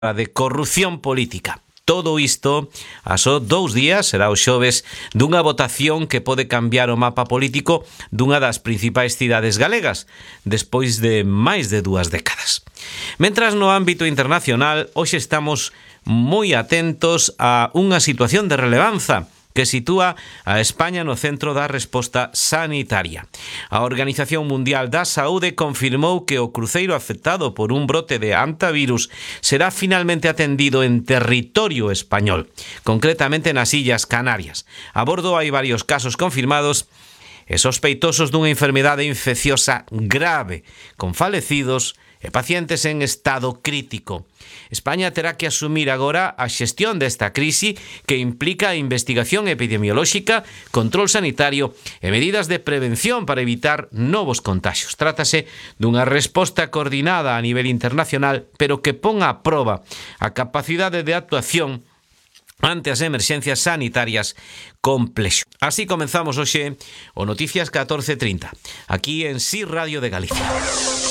de corrupción política. Todo isto a só 2 días, será o xoves, dunha votación que pode cambiar o mapa político dunha das principais cidades galegas, despois de máis de 2 décadas. Mentras no ámbito internacional, hoxe estamos moi atentos a unha situación de relevanza que sitúa a España no centro da resposta sanitaria. A Organización Mundial da Saúde confirmou que o cruceiro afectado por un brote de hantavirus será finalmente atendido en territorio español, concretamente nas Illas Canarias. A bordo hai varios casos confirmados e sospeitosos dunha enfermedade infecciosa grave, con falecidos e pacientes en estado crítico. España terá que asumir agora a xestión desta crise que implica a investigación epidemiolóxica, control sanitario e medidas de prevención para evitar novos contaxios. Trátase dunha resposta coordinada a nivel internacional, pero que pon a proba a capacidade de actuación ante as emerxencias sanitarias complexo. Así comenzamos hoxe o Noticias 14:30, aquí en Si Radio de Galicia.